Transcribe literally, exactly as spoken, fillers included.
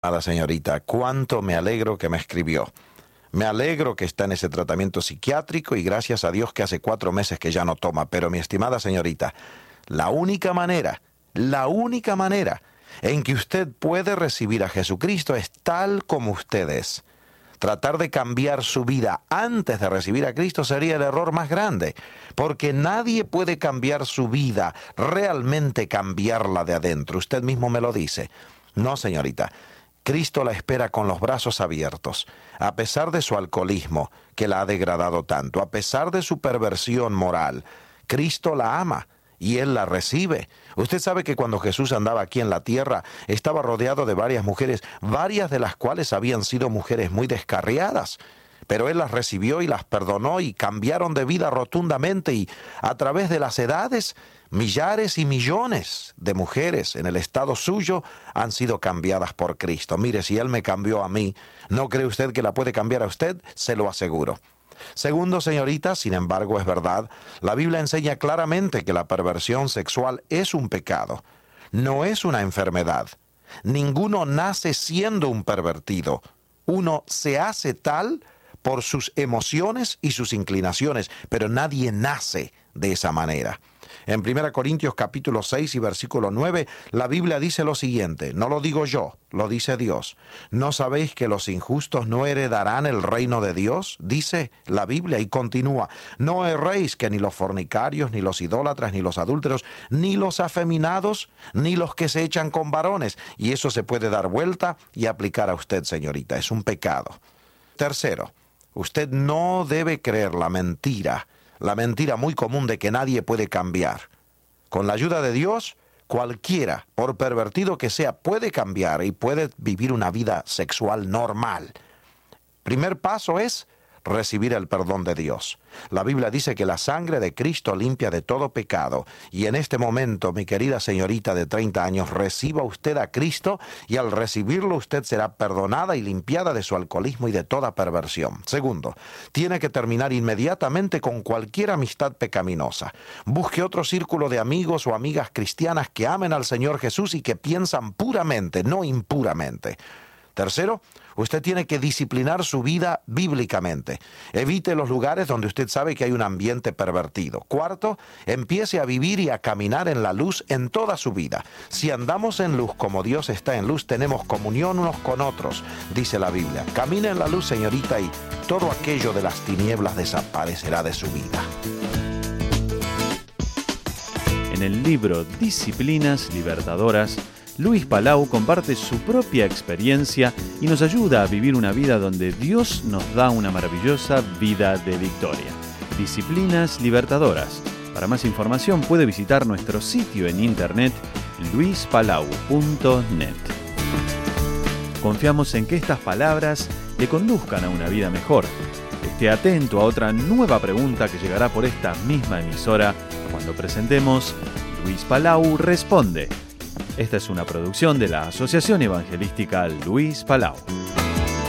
Amada señorita, cuánto me alegro que me escribió. Me alegro que está en ese tratamiento psiquiátrico y gracias a Dios que hace cuatro meses que ya no toma. Pero mi estimada señorita, la única manera, la única manera en que usted puede recibir a Jesucristo es tal como usted es. Tratar de cambiar su vida antes de recibir a Cristo sería el error más grande, porque nadie puede cambiar su vida, realmente cambiarla de adentro. Usted mismo me lo dice. No, señorita. Cristo la espera con los brazos abiertos, a pesar de su alcoholismo, que la ha degradado tanto, a pesar de su perversión moral. Cristo la ama y Él la recibe. Usted sabe que cuando Jesús andaba aquí en la tierra, estaba rodeado de varias mujeres, varias de las cuales habían sido mujeres muy descarriadas. Pero Él las recibió y las perdonó y cambiaron de vida rotundamente, y a través de las edades, millares y millones de mujeres en el estado suyo han sido cambiadas por Cristo. Mire, si Él me cambió a mí, ¿no cree usted que la puede cambiar a usted? Se lo aseguro. Segundo, señorita, sin embargo, es verdad, la Biblia enseña claramente que la perversión sexual es un pecado, no es una enfermedad. Ninguno nace siendo un pervertido. Uno se hace tal por sus emociones y sus inclinaciones, pero nadie nace de esa manera. En primera Corintios capítulo seis y versículo nueve, la Biblia dice lo siguiente, no lo digo yo, lo dice Dios. ¿No sabéis que los injustos no heredarán el reino de Dios? Dice la Biblia y continúa, no erréis que ni los fornicarios, ni los idólatras, ni los adúlteros, ni los afeminados, ni los que se echan con varones. Y eso se puede dar vuelta y aplicar a usted, señorita, es un pecado. Tercero, usted no debe creer la mentira, la mentira muy común de que nadie puede cambiar. Con la ayuda de Dios, cualquiera, por pervertido que sea, puede cambiar y puede vivir una vida sexual normal. Primer paso es recibir el perdón de Dios. La Biblia dice que la sangre de Cristo limpia de todo pecado. Y en este momento, mi querida señorita de treinta años, reciba usted a Cristo y al recibirlo usted será perdonada y limpiada de su alcoholismo y de toda perversión. Segundo, tiene que terminar inmediatamente con cualquier amistad pecaminosa. Busque otro círculo de amigos o amigas cristianas que amen al Señor Jesús y que piensan puramente, no impuramente. Tercero, usted tiene que disciplinar su vida bíblicamente. Evite los lugares donde usted sabe que hay un ambiente pervertido. Cuarto, empiece a vivir y a caminar en la luz en toda su vida. Si andamos en luz como Dios está en luz, tenemos comunión unos con otros, dice la Biblia. Camine en la luz, señorita, y todo aquello de las tinieblas desaparecerá de su vida. En el libro Disciplinas Libertadoras, Luis Palau comparte su propia experiencia y nos ayuda a vivir una vida donde Dios nos da una maravillosa vida de victoria. Disciplinas Libertadoras. Para más información puede visitar nuestro sitio en internet luis palau punto net. Confiamos en que estas palabras le conduzcan a una vida mejor. Esté atento a otra nueva pregunta que llegará por esta misma emisora cuando presentemos Luis Palau Responde. Esta es una producción de la Asociación Evangelística Luis Palau.